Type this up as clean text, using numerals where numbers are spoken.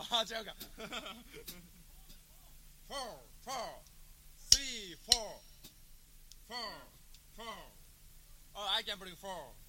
違うか。4, 4, 3, 4, 4, 4. Oh, I can bring 4.